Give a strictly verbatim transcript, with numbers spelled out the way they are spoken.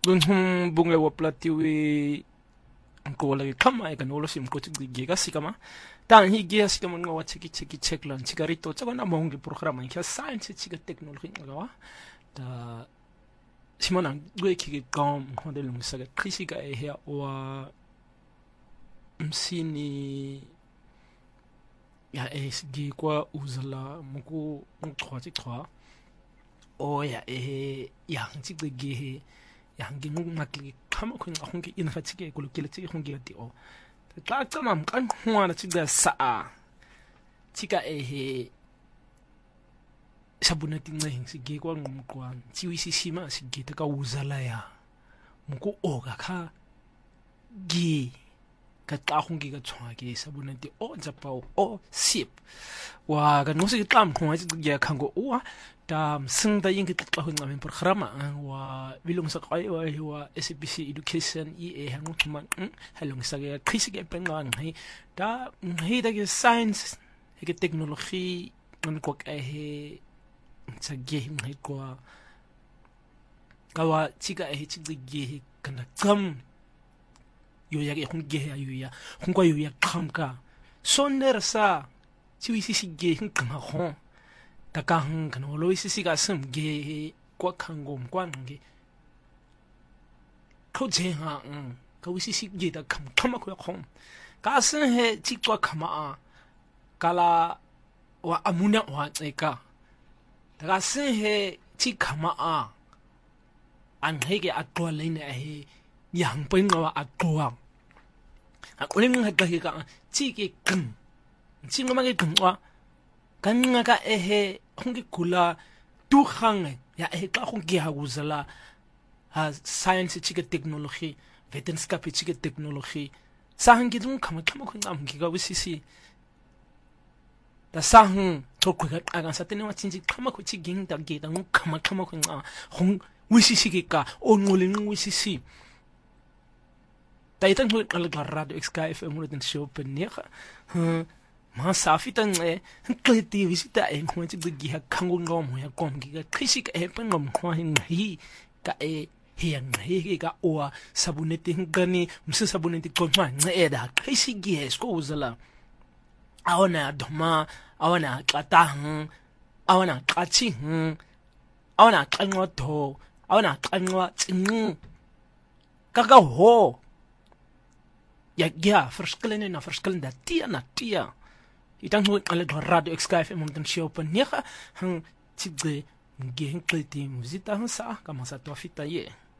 dun hum bunga wa platiwi ko lagi kama e kan olo sim ko tigi giga sikama dan hi giga sikama nga wa cheki cheki cheklan chigarito chago na mongi programa in science chiga technology nga da simona gwe kige gam hodel musaga krisiga e her wa msini ya esgi kwa uzala muku trois trois o ya e ya chigi giga yang ngi makli kama ko nga hongi ina fatike ko lokele tsi hongi ati o tla tsama mkan hwana tsi sa a tsika e he sabuna tinqeng sige kwa ngumqwan tsi wisisima sige ta ka uzala ya muko o ka kha gi ka tla hongi ka tshwa ke sabuna ti o tsa pa o sip wa ka no se tlam khwa tsi ge khango o da msingda yingi tla ho ngame programa wa bilung sa kai wa wa S A B C education e e hangu tuma halung sa ge khisige pengang hai da ngai da ge science ge technology ngan ko ka he sa ge ngai ko ka wa chiga e chi ge kana tsam yo ya ge hung ge ya yo ya hung ko yo ya kham ka sonner sa chi wi si si ge hung ka ho takang kan holo isi si ka sem ge kwa khangom kwa nge ko je ha ka isi si ge da kham kham ko khom ka sen he chi kwa khama a kala wa amuna wa tseka ka sen he chi khama a an he ge atwa leine he yang pen wa atwa a ko le nga ka ka chi ge kum chi ngama ge kum wa kan nga ka ehe hongi kula tu khange ya e ka hongi ha uzala ha science chike technology wetenskap chike technology sahangi dum khama khama ko ngam gi ga wisisi da sahun to ko ga aga satene wa chinji khama ko chi ging da ge da ngam khama khama ko ngam hong wisisi gi ka o ngole ng wisisi da itan ko ala radio X K F M mo den show penega ma safi tan e kleti visita e ko ti gi ha khango ngom ya kom gi ga khisik e pen ngom khwa hin hi ka e hiang hi ga o sabuneti ngani mse sabuneti ko ma nge da khisik gi es ko uzala awana doma awana qatang awana qachi awana qanwa tho awana qanwa tsin ka ga ho ya gya verschillende na verschillende tia na tia itang ho ala radio X K F M mo tan show pan nia hang tsigde nge kleti muzita sa kama sa to fita ye